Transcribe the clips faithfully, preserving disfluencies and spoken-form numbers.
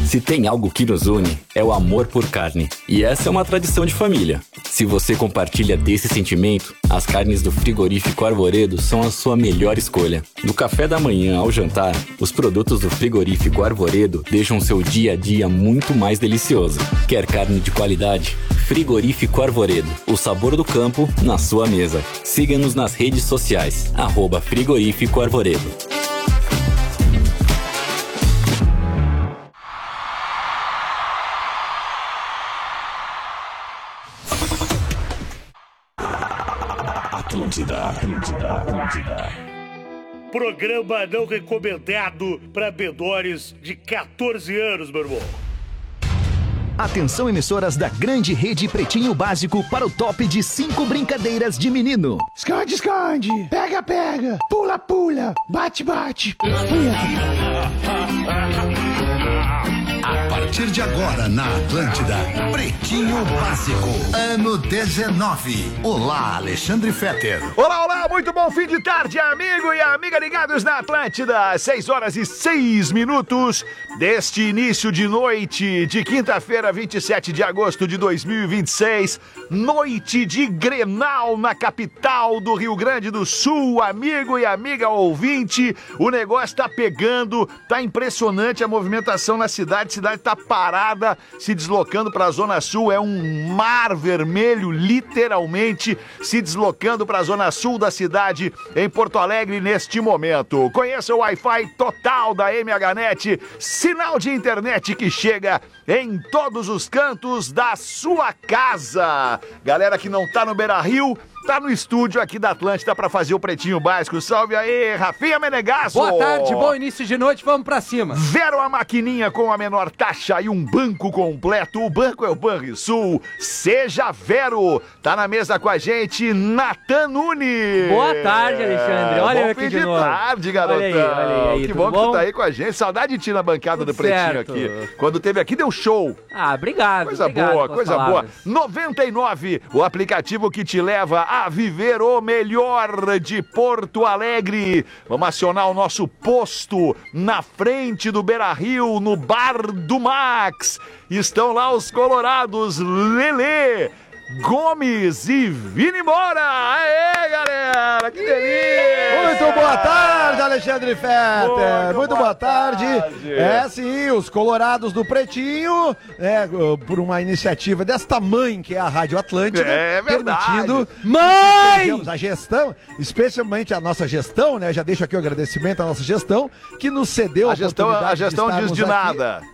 Se tem algo que nos une, é o amor por carne. E essa é uma tradição de família. Se você compartilha desse sentimento, as carnes do Frigorífico Arvoredo são a sua melhor escolha. Do café da manhã ao jantar, os produtos do Frigorífico Arvoredo deixam seu dia a dia muito mais delicioso. Quer carne de qualidade? Frigorífico Arvoredo. O sabor do campo na sua mesa. Siga-nos nas redes sociais. Arroba Frigorífico Arvoredo. Atlântida, Atlântida, Atlântida. Programa não recomendado para menores de catorze anos, meu irmão. Atenção, emissoras da grande rede Pretinho Básico para o top de cinco brincadeiras de menino. Esconde, esconde. Pega, pega. Pula, pula. Bate, bate. A partir de agora na Atlântida, Pretinho Básico, ano dezenove. Olá, Alexandre Fetter. Olá, olá, muito bom fim de tarde, amigo e amiga ligados na Atlântida. seis horas e seis minutos deste início de noite de quinta-feira, vinte e sete de agosto de dois mil e vinte e seis. Noite de Grenal na capital do Rio Grande do Sul, amigo e amiga ouvinte. O negócio tá pegando, tá impressionante a movimentação na cidade. A cidade tá parada, se deslocando para a Zona Sul. É um mar vermelho, literalmente, se deslocando para a Zona Sul da cidade, em Porto Alegre, neste momento. Conheça o Wi-Fi total da M H Net, sinal de internet que chega em todos os cantos da sua casa. Galera que não tá no Beira-Rio, tá no estúdio aqui da Atlântida pra fazer o Pretinho Básico. Salve aí, Rafinha Menegasso. Boa tarde, bom início de noite, vamos pra cima. Vero a maquininha com a menor taxa e um banco completo. O banco é o Banrisul. Seja Vero. Tá na mesa com a gente, Natan Nunes. Boa tarde, Alexandre. Olha eu aqui de novo. Boa tarde, garotão. Olha aí, olha aí, que tudo bom, bom que tu tá aí com a gente. Saudade de ti na bancada Tudo do Pretinho certo. aqui. Quando teve aqui, deu show. Ah, obrigado. Coisa obrigado boa, coisa palavras. boa. noventa e nove, o aplicativo que te leva a viver o melhor de Porto Alegre. Vamos acionar o nosso posto na frente do Beira-Rio, no Bar do Max. Estão lá os colorados Lelê, Gomes e Vini Moura. Aê, galera, que delícia! Muito boa tarde, Alexandre Fetter. Muito Muito, boa boa tarde. tarde. É, sim, os colorados do Pretinho, é, por uma iniciativa desta mãe que é a Rádio Atlântida. É verdade. Permitindo Mãe! a gestão, especialmente a nossa gestão, né? Já deixo aqui o agradecimento à nossa gestão, que nos cedeu a, A gestão, a oportunidade gestão de diz de estarmos aqui. nada.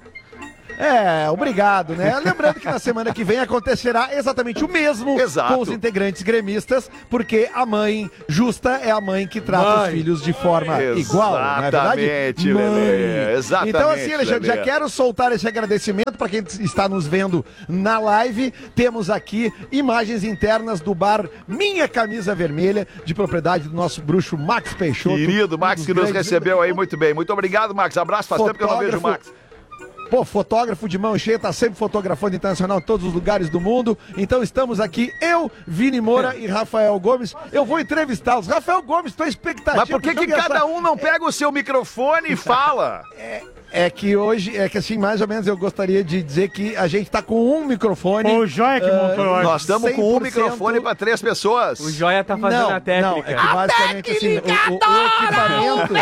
É, obrigado, né? Lembrando que na semana que vem acontecerá exatamente o mesmo Exato. com os integrantes gremistas, porque a mãe justa é a mãe que trata Mãe. os filhos de forma igual, não é verdade? Exatamente, Lelê. Exatamente, Então assim, Alexandre, já Lelê. quero soltar esse agradecimento para quem está nos vendo na live. Temos aqui imagens internas do bar Minha Camisa Vermelha, de propriedade do nosso bruxo Max Peixoto. Querido um Max, dos que nos grandes- recebeu aí muito bem. Muito obrigado, Max. Abraço, faz tempo que eu não vejo o Max. Pô, fotógrafo de mão cheia, tá sempre fotografando internacional em todos os lugares do mundo. Então estamos aqui, eu, Vini Moura e Rafael Gomes. Eu vou entrevistá-los. Rafael Gomes, tô expectativa. Mas por que que cada um não pega o seu microfone e fala? É que hoje, é que assim, mais ou menos eu gostaria de dizer que a gente tá com um microfone. O Joia que montou hoje. Nós estamos com um cem por cento microfone para três pessoas. O Joia tá fazendo Não, a técnica. não, é que basicamente assim, o, o- o equipamento,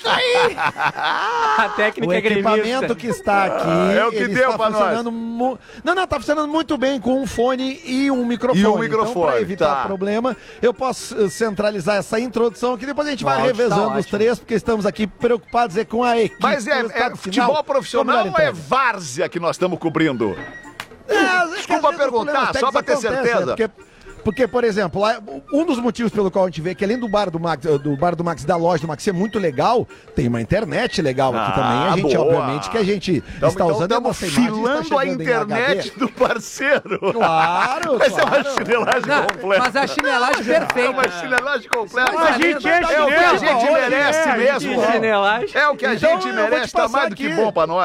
A técnica o é equipamento gremista. que está aqui, é o que ele deu está pra funcionando mu- Não, não, tá funcionando muito bem com um fone e um microfone. E um Então, microfone, para evitar tá. problema, eu posso uh, centralizar essa introdução aqui, depois a gente vai Ótimo, revezando tá os ótimo. três, porque estamos aqui preocupados é, com a equipe. Mas é, com o resultado é final. futebol profissional Vamos dar ou é entrega. várzea que nós estamos cobrindo? É, às vezes- Desculpa às vezes perguntar, problemas só pra ter técnicos acontecem, certeza. né? Porque, porque, por exemplo, lá, um dos motivos pelo qual a gente vê que além do bar do Max, do bar do Max, da loja do Max ser muito legal, tem uma internet legal aqui Ah, também. A gente, boa. obviamente, que a gente Então, está então usando a estamos nossa imagem, está filando a chegando em internet H D. do parceiro. Claro, Essa é uma claro. chinelagem Não, completa. mas a chinelagem É perfeita. uma chinelagem completa. Mas a gente é É o que a chinelo. gente Olha, merece é, mesmo. Que chinelagem. É o que a Então, gente eu vou te merece, tá passar mais do que aqui. bom pra nós.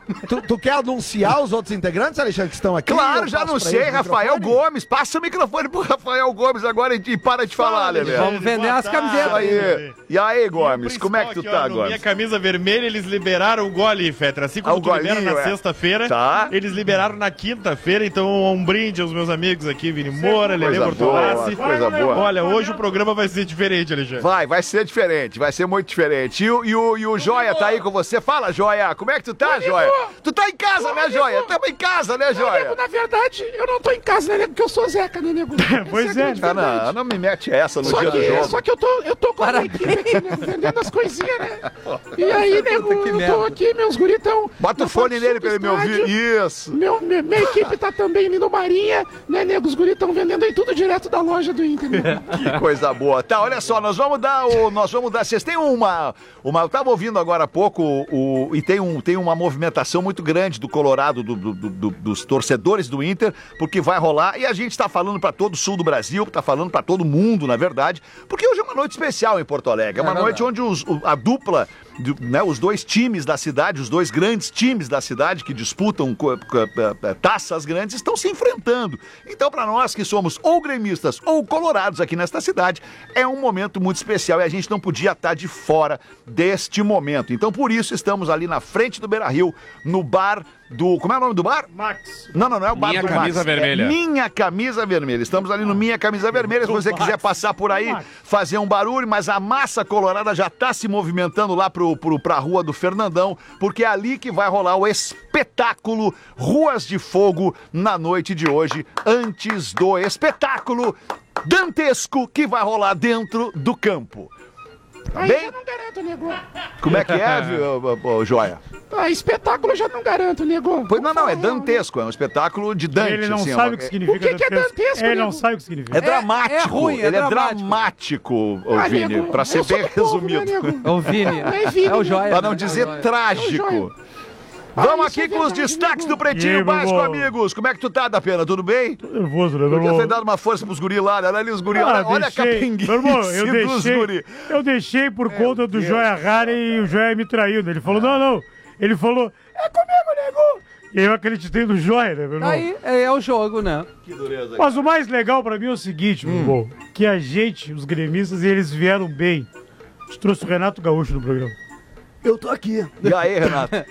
Tu, tu quer anunciar os outros integrantes, Alexandre, que estão aqui? Claro, Eu já passo não pra sei, eles o Rafael microfone? Gomes. Passa o microfone pro Rafael Gomes agora e para de falar, Lelê. Vamos vender as camisetas. Aí. E aí, Gomes, como é que tu Aqui, ó, tá, no Minha Gomes? Camisa Vermelha, eles liberaram o gole, Fetra. Assim como Ah, o tu libera golinho, na é. sexta-feira, Tá. eles liberaram na quinta-feira. Então, um brinde aos meus amigos aqui, Vini Moura, Lelê Coisa boa, Bortolassi. coisa boa. Olha, hoje o programa vai ser diferente, Alexandre. Vai, vai ser diferente, vai ser muito diferente. E o, e o, e o Joia tá aí com você. Fala, Joia, como é que tu tá, Joia? Tu tá em casa, né, Joia? Tamo em casa, né, Joia? Na verdade, eu não tô em casa, né, nego? Porque eu sou Zeca, né, nego? Pois é. Ah, não, não me mete essa no Só dia do que, jogo. só que eu tô, eu tô com a minha equipe aqui, nego, vendendo as coisinhas, né? E aí, nego, que eu merda. tô aqui, meus guritão. Bota o fone nele pra ele me ouvir. Isso. Meu, minha, minha equipe tá também ali no Marinha, né, nego? Os guritão vendendo aí tudo direto da loja do Inter, né? Que coisa boa. Tá, olha só, nós vamos dar o. Nós vamos dar. Vocês têm uma. uma eu tava ouvindo agora há pouco o, e tem, um, tem uma movimentação muito grande do Colorado, do, do- do- dos torcedores do Inter, porque vai rolar. E a gente tá falando pra todo o sul do Brasil, tá falando pra todo mundo, na verdade, porque hoje é uma noite especial em Porto Alegre. É uma É noite onde os- o- a dupla. do- né, os dois times da cidade, os dois grandes times da cidade que disputam co- co- eh, taças grandes estão se enfrentando. Então, para nós que somos ou gremistas ou colorados aqui nesta cidade, é um momento muito especial e a gente não podia estar de fora deste momento. Então, por isso, estamos ali na frente do Beira-Rio, no bar do... Como é o nome do bar? Max. Não, não, não é o bar Minha do Camisa Max. Vermelha. É Minha Camisa Vermelha. Estamos ali no Minha Camisa Vermelha. Se você quiser passar por aí, fazer um barulho, mas a massa colorada já está se movimentando lá pro, pro, pra Rua do Fernandão, porque é ali que vai rolar o espetáculo Ruas de Fogo na noite de hoje, antes do espetáculo dantesco que vai rolar dentro do campo. Tá Aí bem? eu não garanto, nego. Como é que é, viu, ô, ô, Joia? Ah, espetáculo eu já não garanto, nego. Pois não, não, é Vamos falar, dantesco, é um espetáculo de Dante. Ele não assim, é sabe uma- o que significa O que que é dantesco. dantesco, Ele não nego? sabe o que significa. É dramático, é ruim, é ele é dramático. dramático, ô, Ah, Vini, nego, pra ser eu sou bem do povo, né, resumido. nego? É o Vini. Não é Vini, É o né? Joia. Pra não né? dizer É o Joia. trágico. Ah, Vamos isso aqui é com os verdade, destaques nego. do Pretinho E aí, meu Básico, irmão? amigos. Como é que tu tá, da pena? Tudo bem? Tô nervoso, né, meu Podia ter irmão? dado uma força pros guri lá, né? Olha ali os guri, Ah, olha, olha a deixei. capenguice Meu irmão, eu dos deixei, guri. eu deixei por conta do Joia Rara e o Joia me traiu. Né? Ele falou, não, não. Ele falou, é comigo, nego. E eu acreditei no Joia, né, meu irmão? Aí é, é o jogo, né? Mas o mais legal pra mim é o seguinte, meu irmão, que a gente, os gremistas, eles vieram bem. A gente trouxe o Renato Gaúcho no programa. Eu tô aqui. E aí, Renato?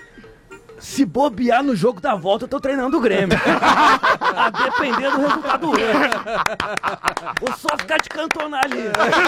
Se bobear no jogo da volta, eu tô treinando o Grêmio. A depender do resultado hoje. Vou só ficar de cantonar ali.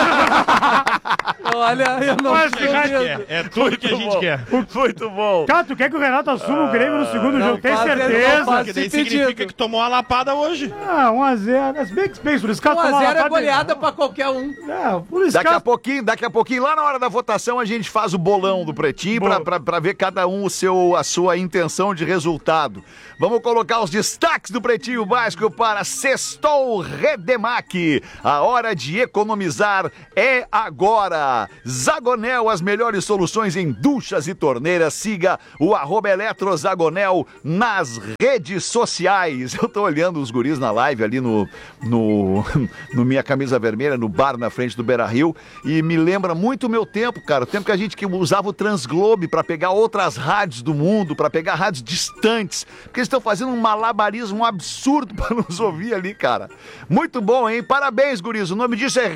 Olha, eu não Mas, sei. cara, mesmo. É tudo que a gente quer. Muito bom. Cara, tu quer que o Renato assuma o Grêmio no segundo jogo? Tem faz ele, não certeza? faz. Porque daí Esse significa pedido. que tomou uma lapada hoje. Ah, um a zero. Mas bem que bem, por esse cara um a tomar zero é lapada- goleada pra qualquer um. Não, por esse Daqui a cara... pouquinho, daqui a pouquinho, lá na hora da votação, a gente faz o bolão do Pretinho pra, pra, pra ver cada um o seu, a sua intenção de resultado. Vamos colocar os destaques do Pretinho Básico para Sextou Redemac. A hora de economizar é agora. Zagonel, as melhores soluções em duchas e torneiras. Siga o arroba Eletrozagonel nas redes sociais. Eu tô olhando os guris na live ali no, no, no Minha Camisa Vermelha, no bar na frente do Beira-Rio, e me lembra muito o meu tempo, cara. O tempo que a gente que usava o Transglobe para pegar outras rádios do mundo, para pegar rádios distantes, porque eles estão fazendo um malabarismo absurdo para nos ouvir ali, cara. Muito bom, hein? Parabéns, guris. O nome disso é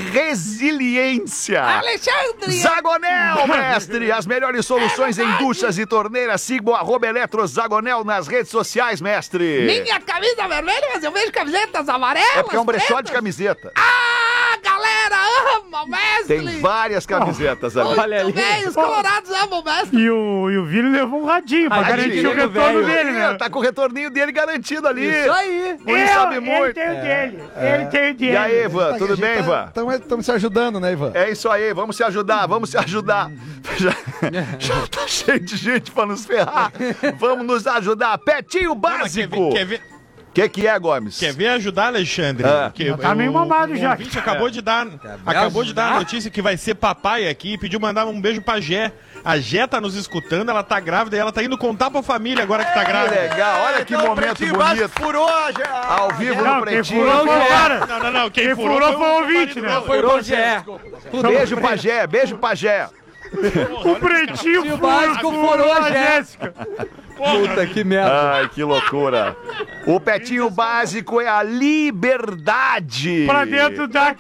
resiliência. Alexandre! Zagonel, mestre! As melhores soluções em duchas e torneiras. Siga o arroba Eletrozagonel nas redes sociais, mestre. Minha camisa vermelha, mas eu vejo camisetas amarelas. É porque é um brechó pretas. de camiseta. Ah, galera ama o mestre. Tem várias camisetas ali. Muito Olha ali. bem, os colorados amam o mestre. E o, e o Vini levou um radinho pra Radinho, garantir o velho. retorno dele, né? Tá com o retorninho dele garantido ali. Isso aí. Por isso sabe Ele muito. tem o dele. Ele tem o dele. E aí, Ivan, tudo bem, Ivan? Estamos se ajudando, né, Ivan? É isso aí, vamos se ajudar, vamos se ajudar. Já, já tá cheio de gente pra nos ferrar. Vamos nos ajudar. Petinho básico. Quer ver, O que, que é, Gomes? quer ver ajudar, Alexandre? Ah. Que Tá meio mamado o já. ouvinte acabou de dar, acabou de dar a notícia que vai ser papai aqui e pediu mandar um beijo pra Gé. A Gé tá nos escutando, ela tá grávida e ela tá indo contar pra família agora que tá Que grávida. legal, olha que momento bonito. Furou já. Ao vivo Não, no quem Pretinho. furou foi o cara. Não, não, não, quem, Quem furou, furou foi o o ouvinte, marido né? dela. Foi o Gé. Beijo pra Gé, beijo pra Gé. O Pretinho Básico furou a Jéssica. Puta, que merda. Ai, que loucura. O Pretinho Básico é a liberdade. Pra dentro da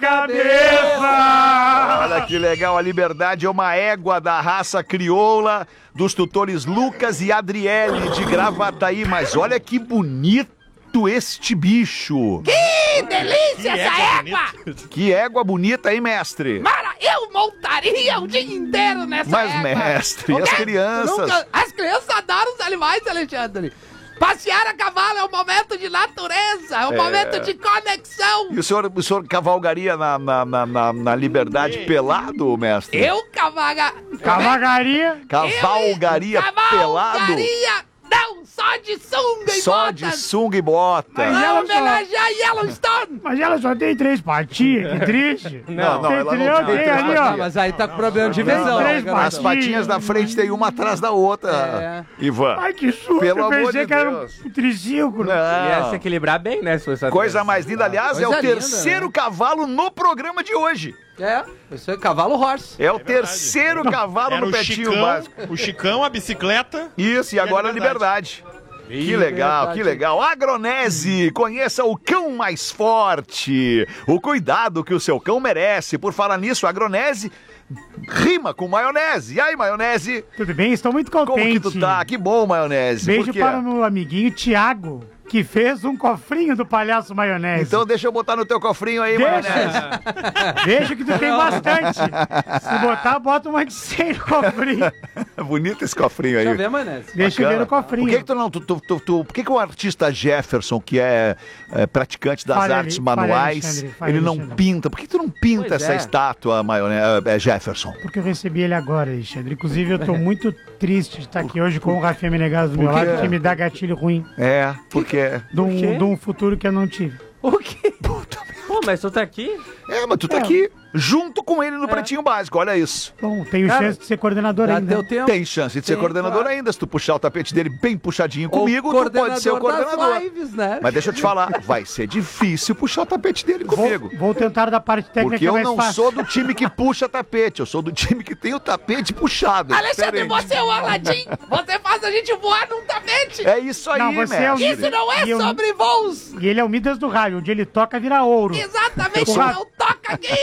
cabeça. Olha que legal, a liberdade é uma égua da raça crioula dos tutores Lucas e Adriele de Gravataí. Mas olha que bonito este bicho. Que delícia essa égua! Que égua bonita, hein, mestre? Mara, eu montaria o dia inteiro nessa Mas, égua. mestre, e as Nunca- crianças? nunca- As crianças adoram os animais, Alexandre. Passear a cavalo é um momento de natureza, é um É. momento de conexão. E o senhor, o senhor cavalgaria na, na, na, na- na liberdade pelado, mestre? Eu cavalga... Cavalgaria. Cavalgaria pelado? Cavalgaria... Não, só de sunga e Só botas. de sunga e bota. Mas Vai ela só- homenagear Yellowstone. Mas ela só tem três patinhas, que triste. Não, não, tem, ela não três- tem tem três ali, ó. patinhas. Mas aí tá com problema de visão. Três né, As garoto? patinhas da frente tem uma atrás da outra, Ivan. Ai, que susto. Pelo Eu amor pensei de que era Deus. um triciclo. Ia se Não. equilibrar bem, né? Se fosse essa Coisa mais linda, aliás, é Coisa o linda, terceiro né? cavalo no programa de hoje. É, isso é cavalo horse. É o terceiro cavalo Era no o Pretinho Chicão, Básico. o Chicão, a bicicleta. Isso, e agora a liberdade. Que legal, que legal. Agronese, conheça o cão mais forte. O cuidado que o seu cão merece. Por falar nisso, Agronese rima com maionese. E aí, maionese? Tudo bem? Estou muito contente. Como que tu tá? Que bom, maionese. Por Beijo quê? para o meu amiguinho Thiago, que fez um cofrinho do palhaço maionese. Então deixa eu botar no teu cofrinho aí, Deixa. maionese. Vejo que tu tem bastante. Se botar, bota uma de cem no cofrinho. Bonito esse cofrinho aí. Deixa eu ver, Manese. Deixa eu ver no cofrinho. Por que, que tu não. Tu, tu, tu, tu- por que, que o artista Jefferson, que é, é praticante das Fale, artes Ale- manuais, fale, Alexandre, fale, ele não Alexandre. pinta? Por que tu não pinta Pois essa é. estátua, maionese, é, Jefferson? Porque eu recebi ele agora, Alexandre. Inclusive, eu tô muito triste de estar aqui hoje com o Rafinha Menegas do meu Por quê? lado, porque me dá gatilho ruim É, porque. de um, quê? de um futuro que eu não tive. O quê? Pô, mas tu tá aqui? É, mas tu tá É. aqui junto com ele no Pretinho Básico, olha isso. Bom, tenho Cara, chance de ser coordenador Já ainda. deu tempo. Tem chance de ser Tem, coordenador claro. ainda. Se tu puxar o tapete dele bem puxadinho Ou comigo, tu pode ser o coordenador. das lives, né? Mas deixa eu te falar, vai ser difícil puxar o tapete dele comigo. Vou, vou tentar da parte técnica Porque eu mais não fácil. sou do time que puxa tapete, eu sou do time que tem o tapete puxado. é Alexandre, diferente. você é o Aladim. Você faz a gente voar num tapete. É isso aí, Não, você é o mestre. Isso não é E eu- sobre voos. E ele é o Midas do rádio, onde ele toca vira ouro. Exatamente, Eu sou- não toca aqui.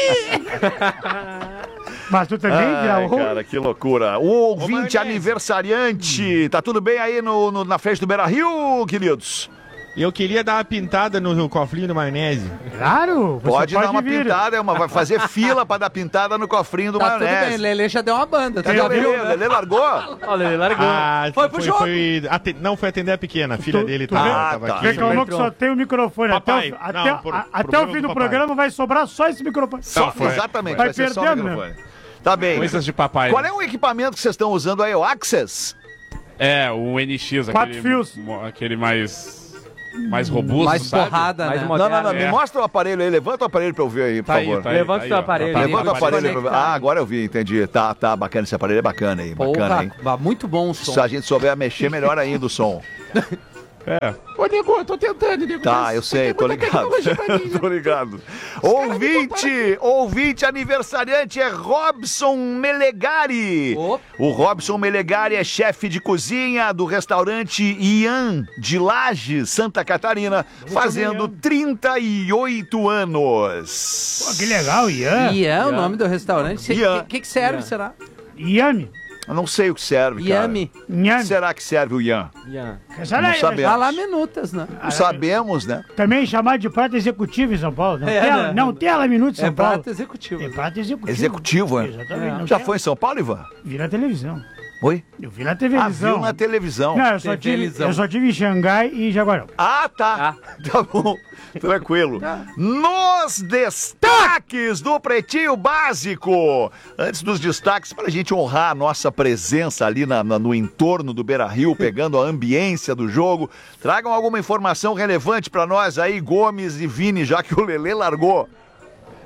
Mas tu também vira Ai, ouro? cara, que loucura. O ouvinte Maionese. aniversariante, tá tudo bem aí no, no- na frente do Beira-Rio, queridos? Eu queria dar uma pintada no, no cofrinho do maionese. Claro, você Pode, dar uma vir. pintada, é uma, vai fazer fila pra dar pintada no cofrinho do Tá tudo bem, maionese. Lelê já deu uma banda. Tu Cadê já o Lelê? viu? O Lelê largou? Olha, ele largou. Ah, Foi pro jogo. foi aten- não, foi atender a pequena. A filha Tu- dele tu tava, vê- tava tá. aqui. Reclamou que só tem o microfone. Papai, até o, não, até, por- a- pro até o problema fim do do papai. programa vai sobrar só esse microfone. Só, foi. exatamente, Vai vai, ser só o perdendo, microfone. Tá bem. Coisas de papai. Qual é o equipamento que vocês estão usando aí? O Access? É, o N X, Quatro aquele, fios. mo- aquele mais, mais robusto, Mais sabe? porrada, Mais né? moderno. Não, não, não, me É. mostra o aparelho aí, levanta o aparelho pra eu ver aí, por Tá aí, favor. tá aí, Levanta tá o teu ó. aparelho. Tá- Levanta o Tem que aparelho. conectar. Ah, agora eu vi, entendi. Tá, tá bacana, esse aparelho é bacana aí, bacana, hein? Porra, muito bom o som. Se a gente souber mexer, melhor ainda o som. Ô, nego, eu tô tentando, nego. Tá, mas eu sei, tem tô muita ligado. tecnologia pra mim, né? Tô ligado. Ouvinte, ouvinte aniversariante é Robson Melegari. Opa. O Robson Melegari é chefe de cozinha do restaurante Ian de Lages, Santa Catarina, fazendo trinta e oito anos. Pô, que legal, Ian. Ian, o nome do restaurante. O Ian. que, que, que serve, será? Yami. Eu não sei o que serve, cara. Yami. O que Yami. será que serve o Ian? Essa Não daí, sabemos. Tá lá minutas, né? Não sabemos, né? Também chamado de prato executivo em São Paulo. Não, É, tem, né? não tem ela minuto em São É Paulo. prato executivo. É prato executivo. Executivo, é? Exatamente. Não Já tem- foi em São Paulo, Ivan? Vi na televisão. Oi? Eu vi na Ah, televisão. viu na televisão. Não, eu só, tive, Televisão. eu só tive em Xangai e Jaguarão. Ah, tá. Tá bom. Tranquilo. Nos destaques do Pretinho Básico. Antes dos destaques, para a gente honrar a nossa presença ali na- na- no entorno do Beira-Rio, pegando a ambiência do jogo, tragam alguma informação relevante para nós aí, Gomes e Vini, já que o Lelê largou.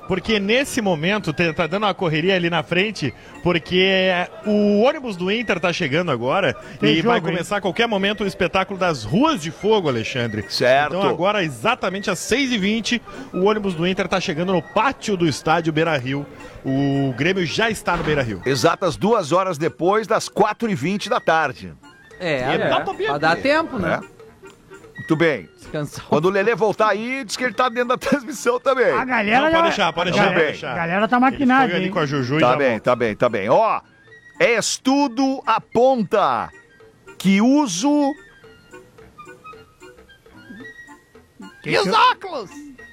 Porque nesse momento tá, tá dando uma correria ali na frente, porque o ônibus do Inter tá chegando agora. Tem e jogo, vai começar hein? a qualquer momento o espetáculo das Ruas de Fogo, Alexandre. Certo. Então agora, exatamente às seis e vinte, o ônibus do Inter tá chegando no pátio do estádio Beira-Rio. O Grêmio já está no Beira-Rio. Exatas duas horas depois das quatro e vinte da tarde. É, é, é. Vai dar tempo, né? É. Muito bem. Descansar. Quando o Lelê voltar aí, diz que ele tá dentro da transmissão também. A galera Não, já... pode deixar, pode deixar. A galera, deixar. a galera tá maquinada, Ele foi ali hein? com a Juju e Tá já bem, volta. tá bem, tá bem. Ó, estudo aponta que uso... E os óculos?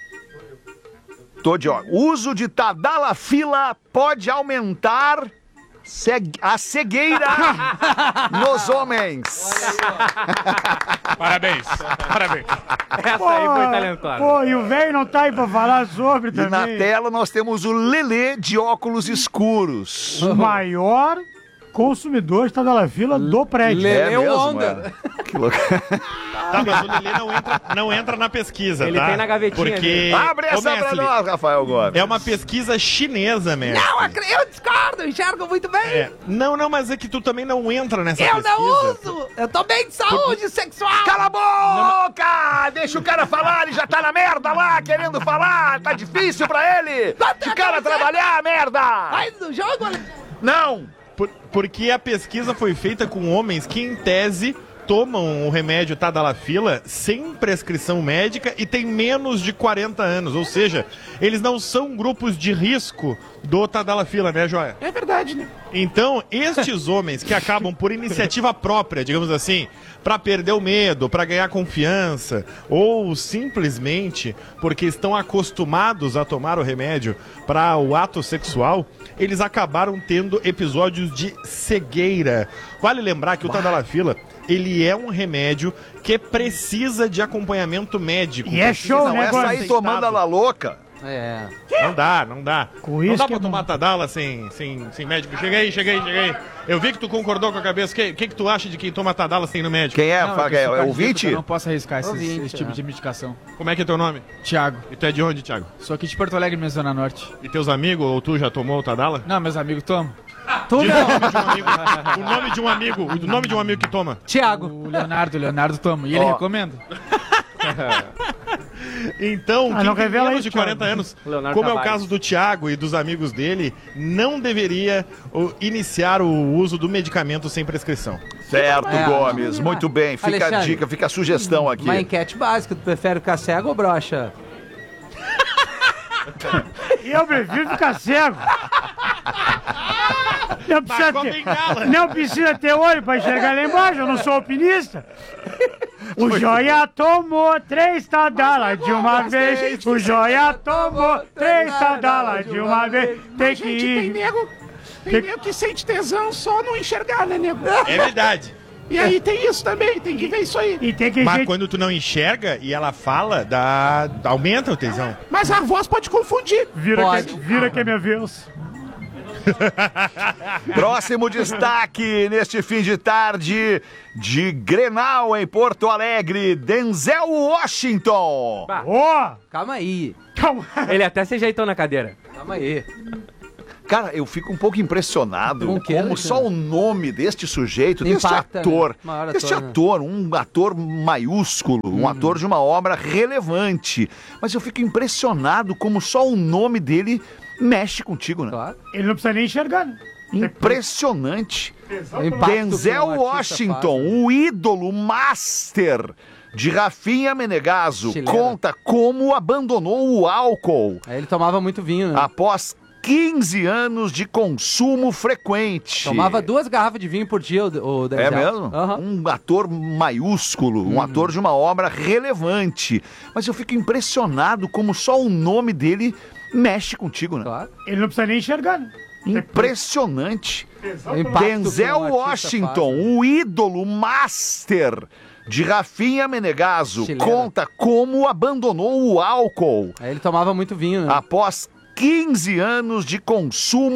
Tô de ó. Uso de Tadalafila pode aumentar ceg... a cegueira nos homens. Parabéns, parabéns. Essa aí foi talentosa. Pô, e o velho não tá aí pra falar sobre E também. na tela nós temos o Lelê de óculos escuros. O maior consumidor de Tadalafila do prédio. Lelê É mesmo, Wonder. mano? Que louco. Tá, mas o Lelê não entra, não entra na pesquisa, Ele tá? tem na gavetinha Porque... Abre Ô, essa pra Mestre, nós, Rafael Gomes. é uma pesquisa chinesa, mesmo. Não, eu discordo, eu enxergo muito bem. É. Não, não, mas é que tu também não entra nessa Eu pesquisa. não uso! Eu tô bem de saúde sexual! Cala a boca! Deixa o cara falar, ele já tá na merda lá, querendo falar. Tá difícil pra ele. De cara trabalhar, merda! Vai no jogo, Ale- Não! Por- porque a pesquisa foi feita com homens que, em tese, tomam o remédio Tadalafila sem prescrição médica e têm menos de quarenta anos. Ou seja, eles não são grupos de risco do Tadalafila, né, Joia? É verdade, né? Então, estes homens que acabam por iniciativa própria, digamos assim, para perder o medo, para ganhar confiança, ou simplesmente porque estão acostumados a tomar o remédio para o ato sexual, eles acabaram tendo episódios de cegueira. Vale lembrar que o Tadalafila, ele é um remédio que precisa de acompanhamento médico. E é show, Não né, é Gomes? sair tomando a la louca. É. Não dá, não dá. Com não isso dá que pra é tomar bom. Tadala sem, sem, sem médico. Chega aí, chega aí, chega aí. Eu vi que tu concordou com a cabeça. O que, que, que tu acha de quem toma Tadala sem ir no médico? Quem é, Não, Faga? eu É sou o cardíaco, ouvinte? Eu não posso arriscar esse, Ouvinte, esse tipo é. de medicação. Como é que é teu nome? Tiago, E tu é de onde, Thiago? sou aqui de Porto Alegre, minha Zona Norte. E teus amigos ou tu já tomou o Tadala? Não, meus amigos tomam. Tu Diz não. o nome de um amigo. O nome de um amigo. O nome de um amigo que toma. Tiago. O Leonardo, o Leonardo toma. E ele Ó. recomenda. Então, Ah, quem não tem revela menos isso, de quarenta Thiago. anos, Leonardo como é o Tavares. caso do Thiago e dos amigos dele, não deveria o, iniciar o uso do medicamento sem prescrição. Certo, É, Gomes. Muito bem. Fica a Alexandre, dica, fica a sugestão aqui. Uma enquete básica, tu prefere ficar cego ou broxa? Eu prefiro ficar cego. Não precisa, Mas com a ter, bengala. não precisa ter olho pra enxergar lá embaixo, eu não sou alpinista. O Joia tomou três Tadala de uma vez. O Joia tomou três Tadala de uma vez. Tem que Gente, tem ir. nego, tem Tem- nego que sente tesão só não enxergar, né, nego? É verdade. E aí tem isso também, tem que ver isso aí. E tem que Mas gente... quando tu não enxerga e ela fala, dá, aumenta o tesão. Mas a voz pode confundir. Vira, Pode. que, vira que é minha vez. Próximo destaque neste fim de tarde de Grenal em Porto Alegre. Denzel Washington. Ó! Calma aí. Calma. Ele até se ajeitou na cadeira. Calma aí. Cara, eu fico um pouco impressionado Com o quê, como Alexandre? só o nome deste sujeito, deste Impacta, né? ator, Maior deste ator, né? ator, um ator maiúsculo, um ator de uma obra relevante. Mas eu fico impressionado como só o nome dele mexe contigo, né? Claro. Ele não precisa nem enxergar, né? Impressionante. O impacto Denzel que um artista Washington, faz, né? o ídolo master de Rafinha Menegaso, Chileno. conta como abandonou o álcool Aí ele tomava muito vinho, né? após quinze anos de consumo frequente. Tomava duas garrafas de vinho por dia, o, o Denzel. É mesmo? Aham. Um ator maiúsculo, um ator de uma obra relevante. Mas eu fico impressionado como só o nome dele mexe contigo, né? Claro. Ele não precisa nem enxergar, né? Impressionante. O impacto que Denzel um artista Washington, faz, né? o ídolo master de Rafinha Menegaso, Chileno. conta como abandonou o álcool Aí ele tomava muito vinho, né? após quinze anos de consumo